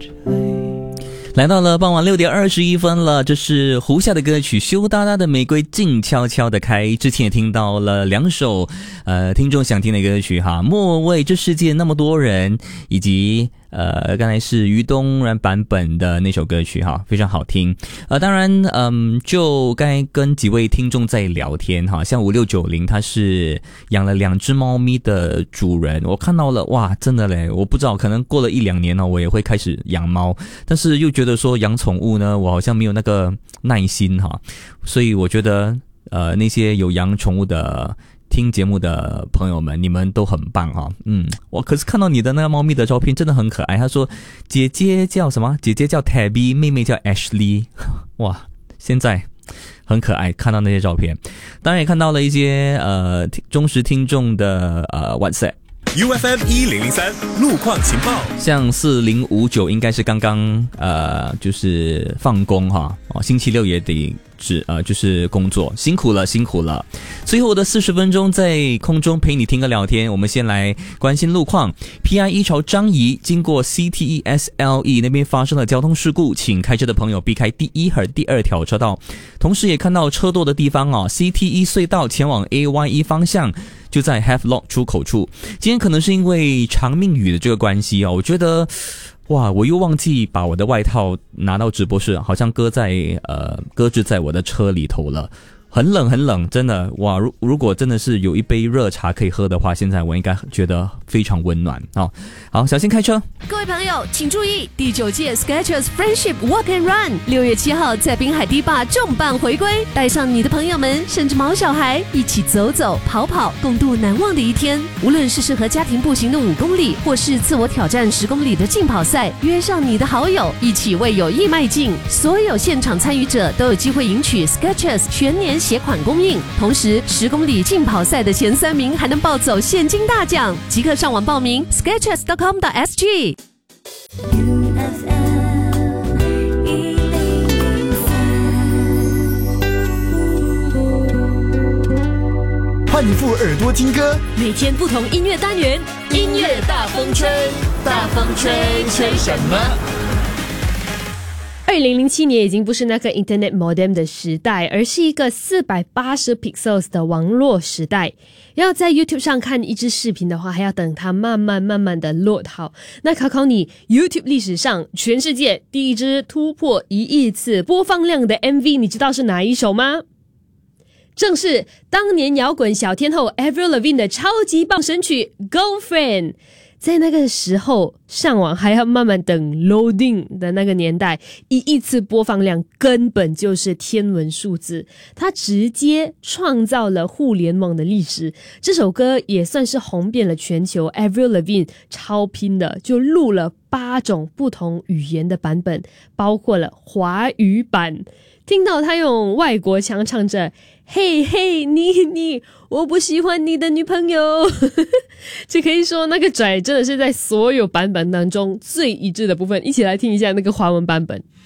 来到了傍晚6点21分了，这是胡夏的歌曲《羞答答的玫瑰静悄悄的开》。之前也听到了2首听众想听的歌曲哈，莫为这世界那么多人，以及刚才是于东然版本的那首歌曲哈，非常好听。当然就刚才跟几位听众在聊天哈，像5690他是养了2只猫咪的主人，我看到了哇，真的嘞，我不知道可能过了1-2年呢，我也会开始养猫，但是又觉得说养宠物呢，我好像没有那个耐心哈，所以我觉得那些有养宠物的听节目的朋友们，你们都很棒哈。我可是看到你的那个猫咪的照片真的很可爱。他说姐姐叫什么？姐姐叫 Tabby， 妹妹叫 Ashley。哇，现在很可爱，看到那些照片。当然也看到了一些忠实听众的WhatsApp。UFM 1003路况情报，像4059应该是刚刚就是放工哈，星期六也得就是工作，辛苦了。最后的40分钟在空中陪你听个聊天，我们先来关心路况。PI1朝张仪经过 CTESLE 那边发生了交通事故，请开车的朋友避开第1和第2条车道。同时也看到车多的地方CT1 隧道前往 AYE 方向就在 Havelock 出口处。今天可能是因为长命雨的这个关系我觉得哇，我又忘记把我的外套拿到直播室，好像搁置在我的车里头了。很冷，真的哇！如果真的是有一杯热茶可以喝的话，现在我应该觉得非常温暖好，小心开车。 各位朋友，请注意，第9届 Skechers Friendship Walk and Run 6月7号在滨海堤坝重磅回归，带上你的朋友们，甚至毛小孩，一起走走跑跑，共度难忘的一天。无论是适合家庭步行的5公里，或是自我挑战10公里的竞跑赛，约上你的好友，一起为有意迈进。所有现场参与者都有机会赢取 Skechers 全年携款供应，同时10公里竞跑赛的前3名还能抱走现金大奖，即刻上网报名 skechers.com.sg。 换一副耳朵听歌， 每天不同音乐单元，音乐大风吹，大风吹，吹什么 ？2007年已经不是那个 Internet Modem 的时代，而是一个480 pixels 的网络时代。要在 YouTube 上看一支视频的话，还要等它慢慢的 load 好。那考你 YouTube 历史上全世界第一支突破1亿次播放量的 MV， 你知道是哪一首吗？正是当年摇滚小天后 Avril Lavigne 的超级棒神曲 Girlfriend。在那个时候上网还要慢慢等 loading 的那个年代，1亿次播放量根本就是天文数字，它直接创造了互联网的历史。这首歌也算是红遍了全球， Avril Lavigne 超拼的，就录了8种不同语言的版本，包括了华语版。听到他用外国腔唱着嘿嘿你我不喜欢你的女朋友这可以说那个拽真的是在所有版本当中最一致的部分。一起来听一下那个华文版本。